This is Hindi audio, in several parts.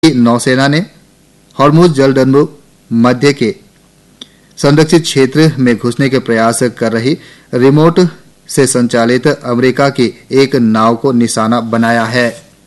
नौसेना ने हॉर्मुज जलडंबू मध्य के संरक्षित क्षेत्र में घुसने के प्रयास कर रही रिमोट से संचालित अमेरिका की एक नाव को निशाना बनाया है।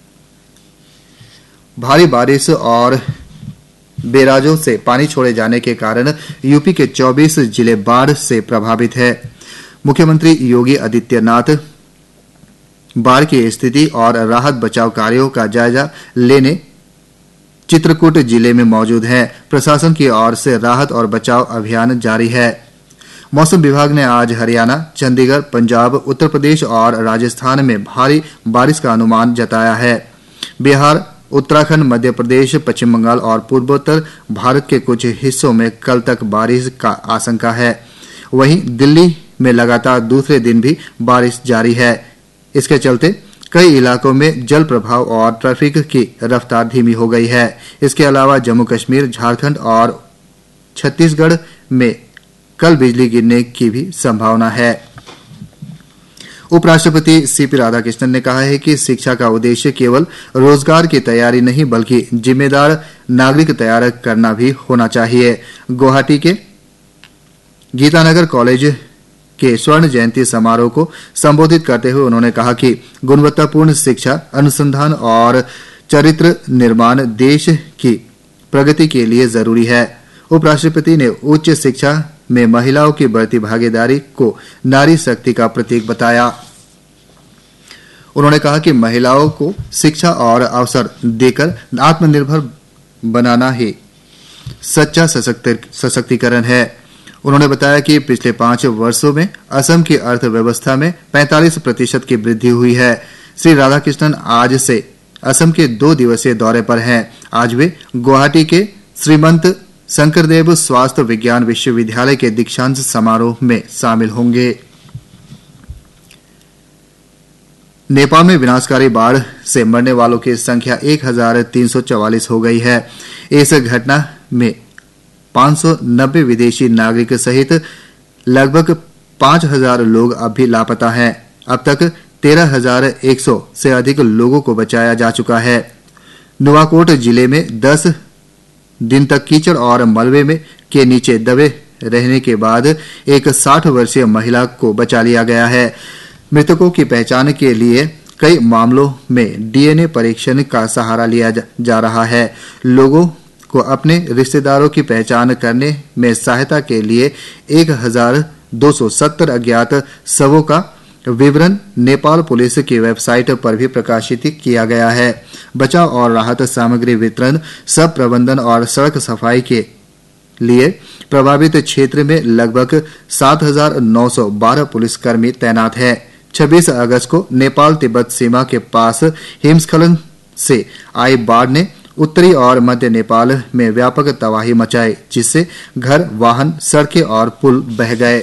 भारी बारिश और बैराजों से पानी छोड़े जाने के कारण यूपी के 24 जिले बाढ़ से प्रभावित हैं। मुख्यमंत्री योगी आदित्यनाथ बाढ़ की स्थिति और राहत बचाव कार्यों का जायजा लेने चित्रकूट जिले में मौजूद हैं। प्रशासन की ओर से राहत और बचाव अभियान जारी है। मौसम विभाग ने आज हरियाणा, चंडीगढ़, पंजाब, उत्तर प्रदेश और राजस्थान में भारी बारिश का अनुमान जताया है। बिहार, उत्तराखंड, मध्य प्रदेश, पश्चिम बंगाल और पूर्वोत्तर भारत के कुछ हिस्सों में कल तक बारिश का आशंका है। वहीं दिल्ली में लगातार दूसरे दिन भी बारिश जारी है। इसके चलते कई इलाकों में जल प्रवाह और ट्रैफिक की रफ्तार धीमी हो गई है। इसके अलावा जम्मू कश्मीर, झारखंड और छत्तीसगढ़ में कल बिजली गिरने की भी संभावना है। उपराष्ट्रपति सीपी राधाकृष्णन ने कहा है कि शिक्षा का उद्देश्य केवल रोजगार की तैयारी नहीं बल्कि जिम्मेदार नागरिक तैयार करना भी होना चाहिए। गुवाहाटी के गीतानगर कॉलेज के स्वर्ण जयंती समारोह को संबोधित करते हुए उन्होंने कहा कि गुणवत्तापूर्ण शिक्षा, अनुसंधान और चरित्र निर्माण देश की प्रगति के लिए जरूरी है। उपराष्ट्रपति ने उच्च शिक्षा में महिलाओं की बढ़ती भागीदारी को नारी शक्ति का प्रतीक बताया। उन्होंने कहा कि महिलाओं को शिक्षा और अवसर देकर आत्मनिर्भर बनाना ही सच्चा सशक्तिकरण है। उन्होंने बताया कि पिछले 5 वर्षों में असम की अर्थव्यवस्था में 45% की वृद्धि हुई है। श्री राधाकृष्णन आज से असम के 2 दिवसीय दौरे पर हैं। आज वे गुवाहाटी के श्रीमंत शंकरदेव स्वास्थ्य विज्ञान विश्वविद्यालय के दीक्षांत समारोह में शामिल होंगे। नेपाल में विनाशकारी बाढ़ से मरने वालों की संख्या 1344 हो गई है। इस घटना में 590 विदेशी नागरिक सहित लगभग 5000 लोग अब भी लापता हैं। अब तक 13100 से अधिक लोगों को बचाया जा चुका है। नुवाकोट जिले में 10 दिन तक कीचड़ और मलबे में के नीचे दबे रहने के बाद एक 60 वर्षीय महिला को बचा लिया गया है। मृतकों की पहचान के लिए कई मामलों में डीएनए परीक्षण का सहारा लिया जा रहा है। लोगों को अपने रिश्तेदारों की पहचान करने में सहायता के लिए 1270 अज्ञात शवों का विवरण नेपाल पुलिस की वेबसाइट पर भी प्रकाशित किया गया है। बचाव और राहत सामग्री वितरण, सब प्रबंधन और सड़क सफाई के लिए प्रभावित क्षेत्र में लगभग 7912 पुलिसकर्मी तैनात हैं। 26 अगस्त को नेपाल तिब्बत सीमा के पास हिमस्खलन से आई बाढ़ ने उत्तरी और मध्य नेपाल में व्यापक तबाही मचाई, जिससे घर, वाहन, सड़कें और पुल बह गए।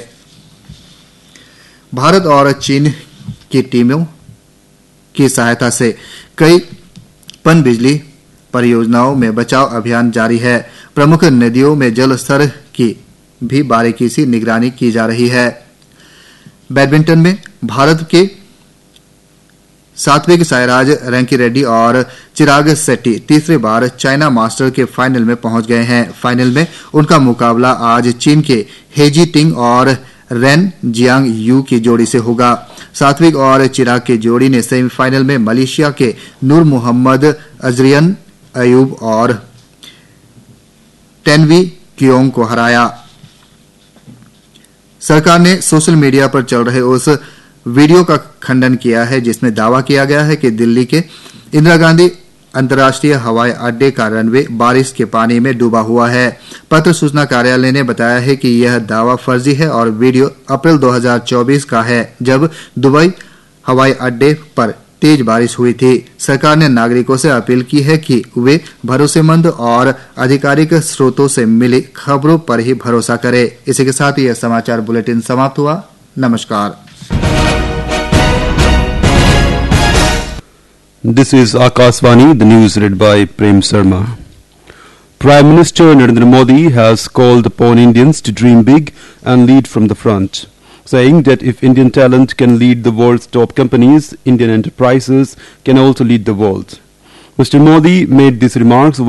भारत और चीन की टीमों की सहायता से कई पनबिजली परियोजनाओं में बचाव अभियान जारी है। प्रमुख नदियों में जल स्तर की भी बारीकी से निगरानी की जा रही है। बैडमिंटन में भारत के सात्विक साईराज रैंकीरेड्डी और चिराग शेट्टी तीसरी बार चाइना मास्टर के फाइनल में पहुंच गए हैं। फाइनल में उनका मुकाबला आज चीन के हेजी टिंग और रेन जियांग यू की जोड़ी से होगा। सात्विक और चिराग की जोड़ी ने सेमीफाइनल में मलेशिया के नूर मोहम्मद अजरियन अयूब और टेनवी कियोंग को हराया। सरकार ने सोशल मीडिया पर चल रहे उस वीडियो का खंडन किया है जिसमें दावा किया गया है कि दिल्ली के इंदिरा गांधी अंतर्राष्ट्रीय हवाई अड्डे का रनवे बारिश के पानी में डूबा हुआ है। पत्र सूचना कार्यालय ने बताया है कि यह दावा फर्जी है और वीडियो अप्रैल 2024 का है, जब दुबई हवाई अड्डे पर तेज बारिश हुई थी। सरकार ने नागरिकों से अपील की है कि वे भरोसेमंद और आधिकारिक स्रोतों से मिली खबरों पर ही भरोसा करें। इसी के साथ यह समाचार बुलेटिन समाप्त हुआ। नमस्कार। This is Akashvani, the news read by Prem Sharma. Prime Minister Narendra Modi has called upon Indians to dream big and lead from the front, saying that if Indian talent can lead the world's top companies, Indian enterprises can also lead the world. Mr. Modi made these remarks